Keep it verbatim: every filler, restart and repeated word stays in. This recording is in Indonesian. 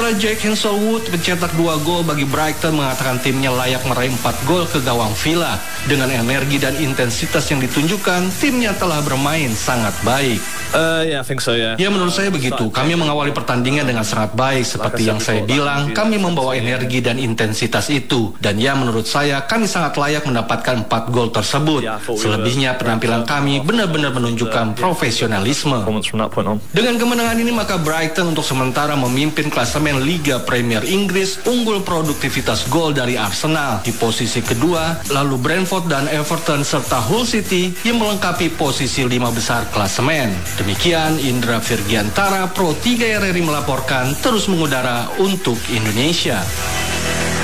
Sementara Jack Hinshelwood mencetak dua gol bagi Brighton mengatakan timnya layak meraih empat gol ke gawang Villa. Dengan energi dan intensitas yang ditunjukkan, timnya telah bermain sangat baik. Uh, yeah, I think so, yeah. Ya, menurut saya begitu. Kami mengawali pertandingan dengan sangat baik. Seperti yang saya bilang, kami membawa energi dan intensitas itu. Dan ya, menurut saya, kami sangat layak mendapatkan empat gol tersebut. Selebihnya, penampilan kami benar-benar menunjukkan profesionalisme. Dengan kemenangan ini, maka Brighton untuk sementara memimpin klasemen Liga Premier Inggris, unggul produktivitas gol dari Arsenal di posisi kedua, lalu Brentford dan Everton serta Hull City yang melengkapi posisi lima besar klasemen. Demikian Indra Virgiantara, Pro tiga R R I melaporkan, terus mengudara untuk Indonesia.